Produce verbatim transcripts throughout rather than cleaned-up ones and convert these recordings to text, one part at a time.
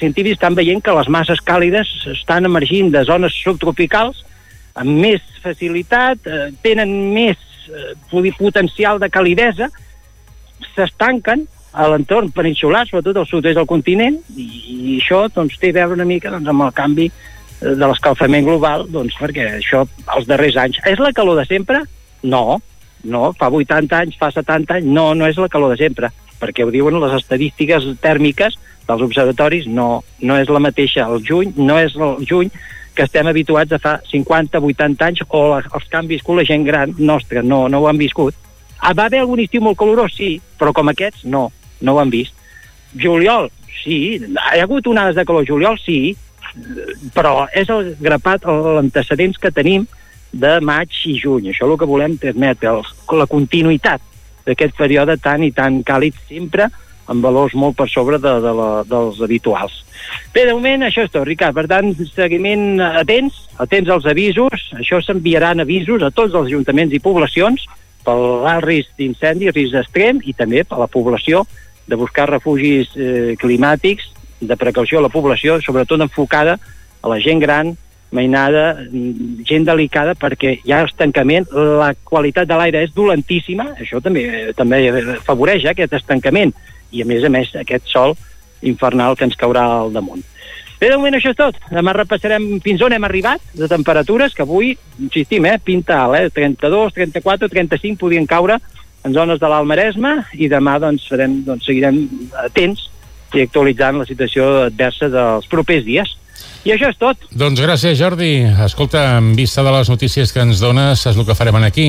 científics estan veient que les masses càlides estan emergint de zones subtropicals amb més facilitat, eh, tenen més eh, potencial de calidesa, s'estanquen a l'entorn peninsular, sobretot al sud-est del continent, i, i això doncs, té a veure una mica doncs, amb el canvi de l'escalfament global, doncs, perquè això els darrers anys... És la calor de sempre? No, no, fa vuitanta anys, fa setanta anys, no, no és la calor de sempre, perquè ho diuen les estadístiques tèrmiques dels observatoris, no, no és la mateixa el juny, no és el juny que estem habituats a fa cinquanta, vuitanta anys, o la, els que han viscut la gent gran nostra, no, no ho han viscut. Ah, va haver algun estiu molt calorós? Sí, però com aquests, no, no ho han vist. Juliol, sí, hi ha hagut onades de calor juliol, sí, però és el grapat, els antecedents que tenim de maig i juny. Això és el que volem transmetre, la continuïtat d'aquest període tan i tan càlid, sempre amb valors molt per sobre de, de la, dels habituals. Bé, de moment això és tot, Ricard. Per tant, seguiment atents, atents als avisos. Això s'enviaran avisos a tots els ajuntaments i poblacions pel alt risc d'incendi, risc extrem, i també per la població de buscar refugis eh, climàtics, de precaució a la població, sobretot enfocada a la gent gran, mainada, gent delicada, perquè hi ha estancament, la qualitat de l'aire és dolentíssima, això també també afavoreix eh, aquest estancament, i a més a més aquest sol infernal que ens caurà al damunt. Bé, de moment això és tot. Demà repassarem fins on hem arribat de temperatures, que avui, insistim, eh, pinta alt, eh, trenta-dos, trenta-quatre, trenta-cinc podien caure en zones de l'Alt Maresme, i demà doncs, farem, doncs, seguirem atents i actualitzant la situació adversa dels propers dies. I això és tot. Doncs gràcies, Jordi. Escolta, en vista de les notícies que ens dones, saps el que farem aquí?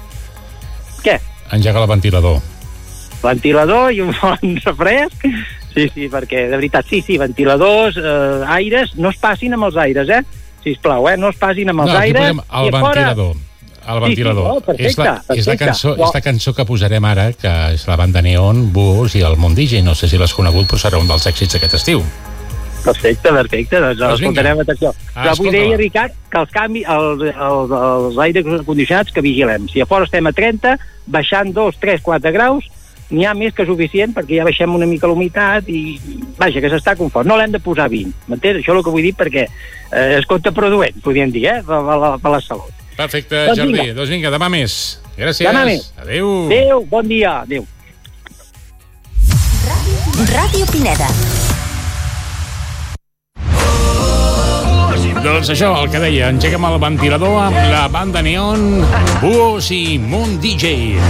Què? Engegar el ventilador. Ventilador i un bon refresc? Sí, sí, perquè, de veritat, sí, sí, ventiladors, eh, aires, no es passin amb els aires, eh? Sisplau, eh? No es passin amb els no, aires. No, aquí posem el ventilador. El ventilador. Sí, sí, no, perfecte, és, la, perfecte. és, la cançó, és la cançó que posarem ara, que és la banda Neon, Búhos i el Món D J. No sé si l'has conegut, però serà un dels èxits aquest estiu. Perfecte, perfecte, doncs, doncs escoltarem atenció. Ah, però avui deia, Ricard, que els canvis, els, els, els aires condicionats que vigilem. Si a fora estem a trenta, baixant dos, tres, quatre graus, n'hi ha més que suficient, perquè ja baixem una mica l'humitat i, vaja, que s'està confort. No l'hem de posar vint, m'entens? Això és el que vull dir, perquè eh, és contraproduent, podríem dir, eh, per, per, la, per la salut. Perfecte, doncs Jordi. Vinga. Doncs vinga, demà més. Gràcies. Demà més. Adéu. Adéu, bon dia. Adéu. Ràdio Pineda. Doncs això, el que deia, engeguem el ventilador amb la banda Neon, Búhos i Món D J.